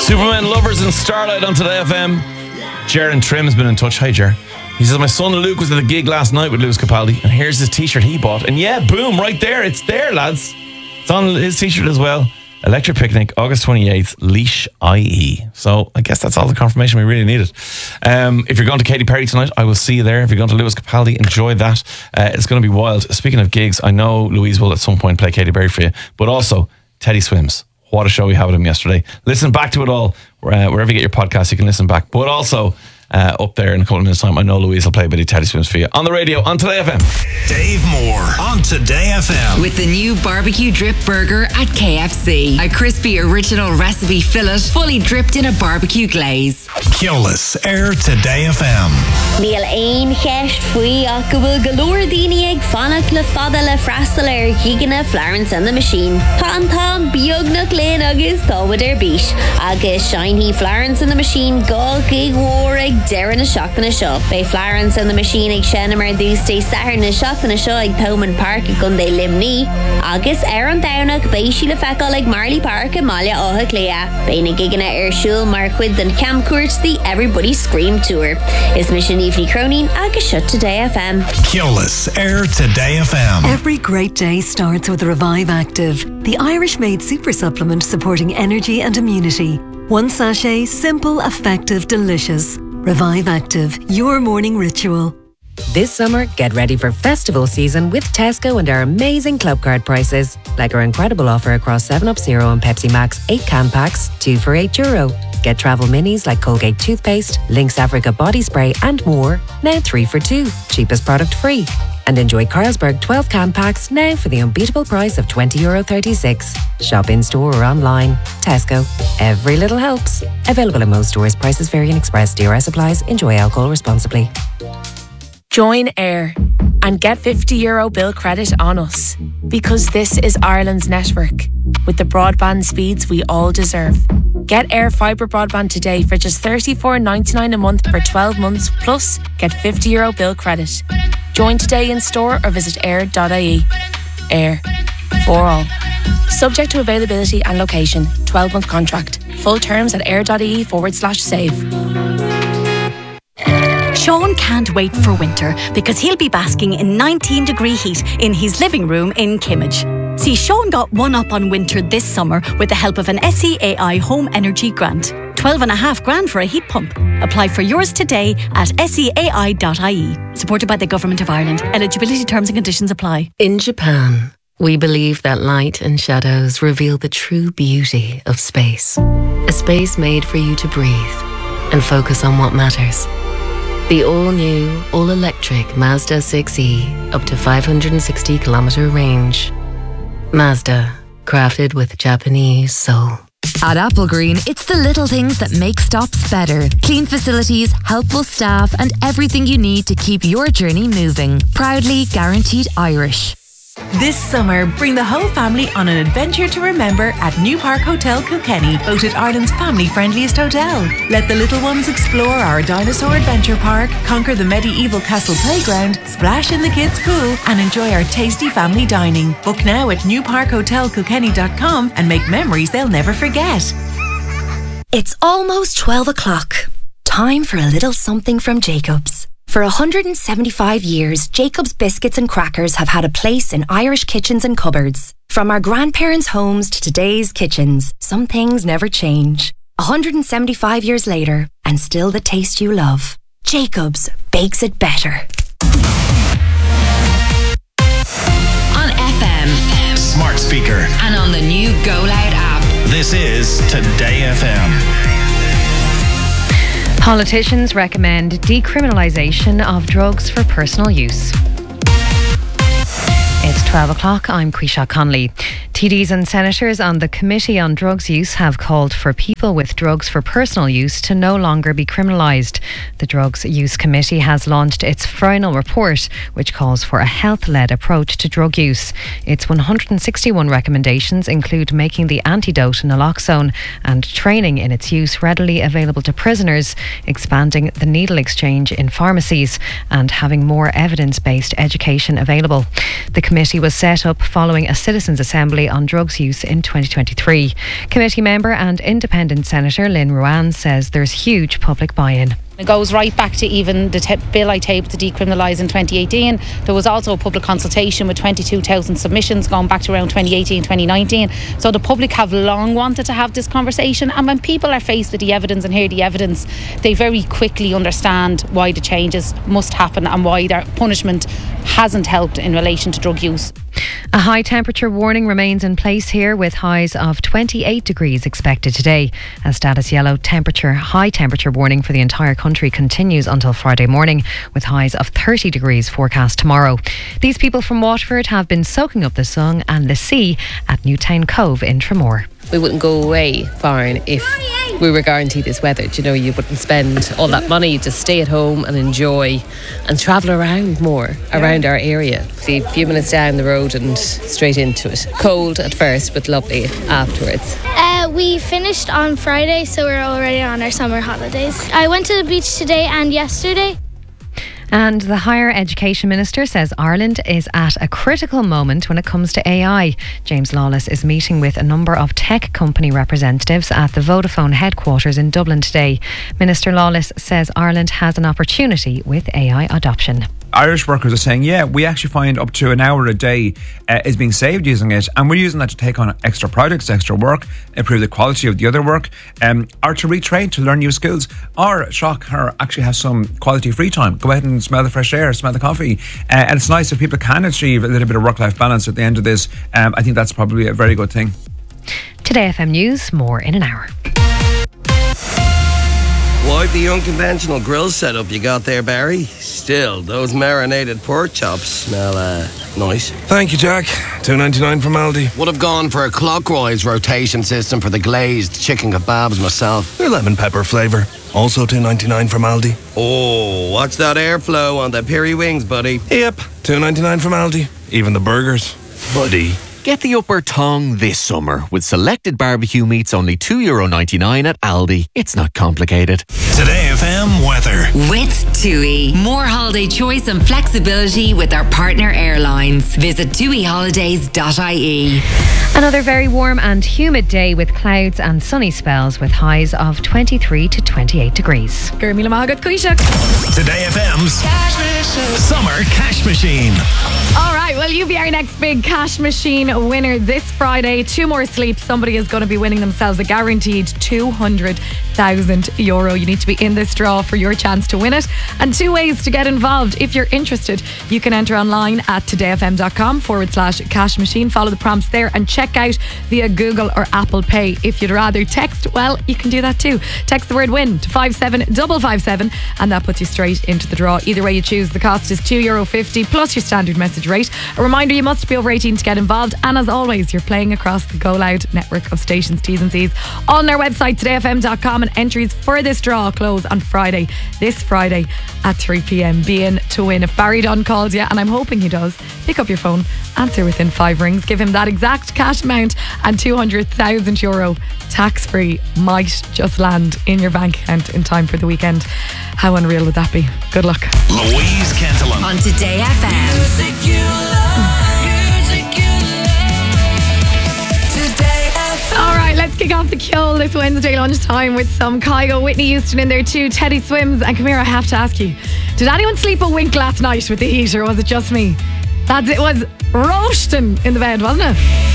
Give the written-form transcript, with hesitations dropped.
Superman Lovers and Starlight on Today FM. Jaron Trim's been in touch. Hi, Jer. He says, my son Luke was at the gig last night with Lewis Capaldi, and here's his t-shirt he bought. And yeah, boom, right there. It's there, lads. It's on his t-shirt as well. Electric Picnic, August 28th, Leash IE. So I guess that's all the confirmation we really needed. If you're going to Katy Perry tonight, I will see you there. If you're going to Lewis Capaldi, enjoy that. It's going to be wild. Speaking of gigs, I know Louise will at some point play Katy Perry for you, but also Teddy Swims. What a show we had with him yesterday. Listen back to it all. Wherever you get your podcast, you can listen back. But also, up there in a couple of minutes' time, I know Louise will play a bit of Teddy Swims for you on the radio on Today FM. Dave Moore on Today FM. With the new barbecue drip burger at KFC. A crispy original recipe fillet fully dripped in a barbecue glaze. Keolis, Air Today FM. Níl ein cheist faoi ach go bhfuil galore daoine ag fannach le fada le freastal ar dhiganna Florence and the Machine. Tá an tám beagnach léin agus tábhaid ar bís. Agus shiny Florence and the Machine gá gig war ag deire na seachtainna seo. Bei Florence and the Machine ag Shenamar Dústay Sahar na seachtainna seo ag Thomond Park ag Gundé Limní. Agus ar an dawnach bei sí le feicáil ag Marley Park a Malia Ótha Clea. Bei na giganna ar siúl mar chuid den Camp Court the Everybody Scream Tour. Is Mission Evening Cronin agus shut Today FM. Keolis, Air Today FM. Every great day starts with Revive Active, the Irish-made super supplement supporting energy and immunity. One sachet, simple, effective, delicious. Revive Active, your morning ritual. This summer, get ready for festival season with Tesco and our amazing club card prices. Like our incredible offer across 7up Zero and Pepsi Max 8 can packs, 2 for €8. Get travel minis like Colgate toothpaste, Lynx Africa body spray and more, now 3 for 2. Cheapest product free. And enjoy Carlsberg 12 can packs now for the unbeatable price of €20.36. Shop in store or online. Tesco. Every little helps. Available in most stores. Prices vary in Express. DRS applies. Enjoy alcohol responsibly. Join Air and get €50 bill credit on us, because this is Ireland's network with the broadband speeds we all deserve. Get Air Fibre broadband today for just $34.99 a month for 12 months, plus get €50 bill credit. Join today in store or visit air.ie. Air. For all. Subject to availability and location. 12-month contract. Full terms at air.ie/save. Sean can't wait for winter because he'll be basking in 19-degree heat in his living room in Kimmage. See, Sean got one up on winter this summer with the help of an SEAI Home Energy Grant. $12,500 for a heat pump. Apply for yours today at seai.ie. Supported by the Government of Ireland. Eligibility terms and conditions apply. In Japan, we believe that light and shadows reveal the true beauty of space. A space made for you to breathe and focus on what matters. The all-new, all-electric Mazda 6e, up to 560-kilometre range. Mazda, crafted with Japanese soul. At Applegreen, it's the little things that make stops better. Clean facilities, helpful staff, and everything you need to keep your journey moving. Proudly guaranteed Irish. This summer, bring the whole family on an adventure to remember at New Park Hotel Kilkenny, voted Ireland's family-friendliest hotel. Let the little ones explore our dinosaur adventure park, conquer the medieval castle playground, splash in the kids' pool, and enjoy our tasty family dining. Book now at newparkhotelkilkenny.com and make memories they'll never forget. It's almost 12 o'clock. Time for a little something from Jacobs. For 175 years, Jacob's biscuits and crackers have had a place in Irish kitchens and cupboards. From our grandparents' homes to today's kitchens, some things never change. 175 years later, and still the taste you love. Jacob's bakes it better. On FM. Smart speaker. And on the new Go Loud app. This is Today FM. Politicians recommend decriminalisation of drugs for personal use. It's 12 o'clock. I'm Quisha Conley. TDs and senators on the Committee on Drugs Use have called for people with drugs for personal use to no longer be criminalised. The Drugs Use Committee has launched its final report, which calls for a health-led approach to drug use. Its 161 recommendations include making the antidote naloxone and training in its use readily available to prisoners, expanding the needle exchange in pharmacies, and having more evidence-based education available. The committee was set up following a citizens' assembly Day on Drugs Use in 2023. Committee member and independent Senator Lynn Ruane says there's huge public buy-in. It goes right back to even the bill I tabled to decriminalise in 2018. There was also a public consultation with 22,000 submissions going back to around 2018, 2019. So the public have long wanted to have this conversation, and when people are faced with the evidence and hear the evidence, they very quickly understand why the changes must happen and why their punishment hasn't helped in relation to drug use. A high temperature warning remains in place here with highs of 28 degrees expected today. A status yellow high temperature warning for the entire country continues until Friday morning with highs of 30 degrees forecast tomorrow. These people from Waterford have been soaking up the sun and the sea at Newtown Cove in Tramore. We wouldn't go away foreign if we were guaranteed this weather. You know, you wouldn't spend all that money. You just stay at home and enjoy and travel around more around our area. See, a few minutes down the road and straight into it. Cold at first, but lovely afterwards. We finished on Friday, so we're already on our summer holidays. I went to the beach today and yesterday. And the Higher Education Minister says Ireland is at a critical moment when it comes to AI. James Lawless is meeting with a number of tech company representatives at the Vodafone headquarters in Dublin today. Minister Lawless says Ireland has an opportunity with AI adoption. Irish workers are saying, we actually find up to an hour a day is being saved using it, and we're using that to take on extra projects, extra work, improve the quality of the other work, or to retrain, to learn new skills, or actually have some quality free time. Go out and smell the fresh air, smell the coffee, and it's nice if people can achieve a little bit of work-life balance at the end of this. I think that's probably a very good thing. Today FM News, more in an hour. Quite the unconventional grill setup you got there, Barry. Still, those marinated pork chops smell nice. Thank you, Jack. $2.99 from Aldi. Would have gone for a clockwise rotation system for the glazed chicken kebabs myself. They're lemon pepper flavour. Also $2.99 from Aldi. Oh, watch that airflow on the peri wings, buddy. Yep, $2.99 from Aldi. Even the burgers. Buddy. Get the upper tongue this summer with selected barbecue meats only €2.99 at Aldi. It's not complicated. Today FM weather. With TUI. More holiday choice and flexibility with our partner airlines. Visit tuiholidays.ie. Another very warm and humid day with clouds and sunny spells with highs of 23 to 28 degrees. Today FM's Summer Cash Machine. All right, well, you be our next big cash machine winner this Friday. 2 more sleeps. Somebody is going to be winning themselves a guaranteed €200,000. You need to be in this draw for your chance to win it. And 2 ways to get involved. If you're interested, you can enter online at todayfm.com/cash machine. Follow the prompts there and check out via Google or Apple Pay. If you'd rather text, well, you can do that too. Text the word win to 57557 and that puts you straight into the draw. Either way you choose, the cost is €2.50 plus your standard message rate. A reminder, you must be over 18 to get involved, and as always, you're playing across the Go Loud network of stations. T's and C's on our website todayfm.com, and entries for this draw close on this Friday at 3 p.m. Be in to win. If Barry Dunn calls you, and I'm hoping he does, pick up your phone, answer within 5 rings, give him that exact cash amount, and €200,000 tax free might just land in your bank account in time for the weekend. How unreal would that be? Good luck. Louise Cantillon on Today FM. All right, let's kick off the Kill this Wednesday lunchtime with some Kygo, Whitney Houston in there too, Teddy Swims. And come here, I have to ask you, did anyone sleep a wink last night with the heat, or was it just me? Lads, it was roasting in the bed, wasn't it?